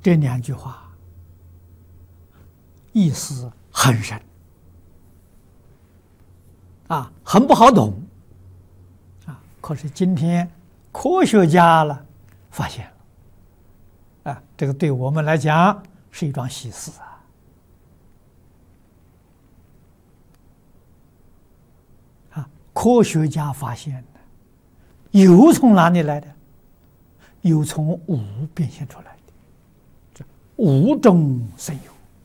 这两句话意思很深啊，很不好懂啊。可是今天科学家了发现了啊，这个对我们来讲是一桩喜事啊！科学家发现的有从哪里来的？有从无变现出来的，这无中生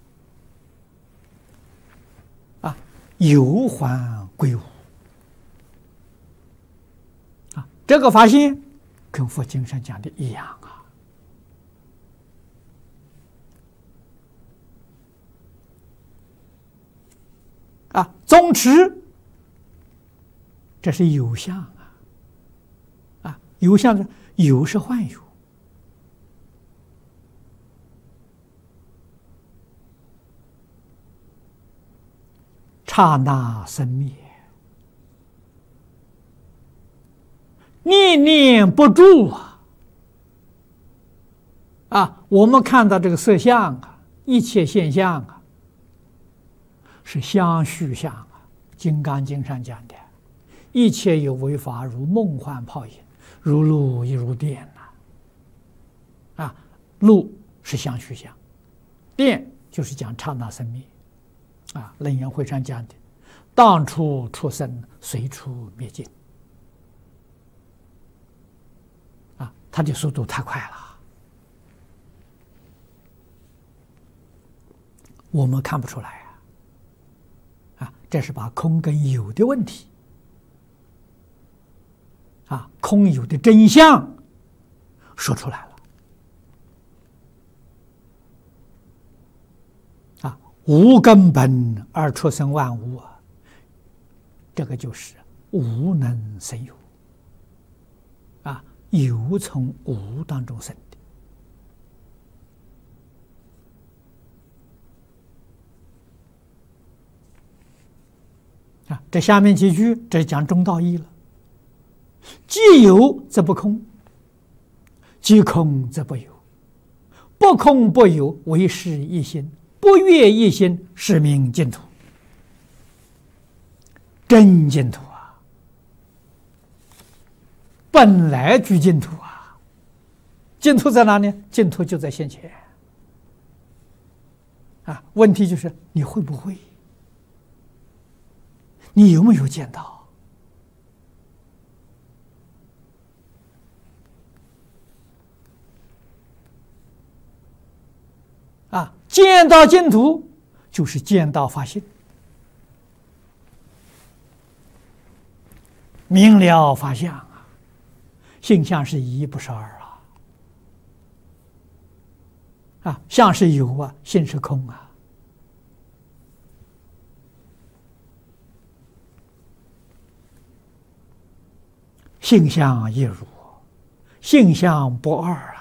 有啊，有还归无啊！这个发现跟佛经上讲的一样啊！总持这是有相啊，有相的有是幻有，刹那生灭，念念不住啊！我们看到这个色相啊，一切现象啊，是相续相啊，《金刚经》上讲的，一切有为法，如梦幻泡影，如露亦如电啊，露是相续相，电就是讲刹那生灭啊。楞严会上讲的，当处出生，随处灭尽啊，它的速度太快了，我们看不出来啊，这是把空跟有的问题啊，空有的真相说出来了啊，无根本而出生万物啊，这个就是无能生有啊，有从无当中生的啊。这下面几句这讲中道义了。既有则不空，既空则不有，不空不有，为是一心，不越一心，是名净土。真净土啊，本来具净土啊，净土在哪里？净土就在现前啊。问题就是你会不会？你有没有见到？啊，见到净土就是见到法性，明了法相啊，性相是一不是二啊，相是有啊，性是空啊，性相亦如，性相不二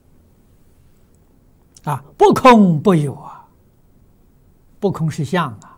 啊，不空不有啊，不空是相啊，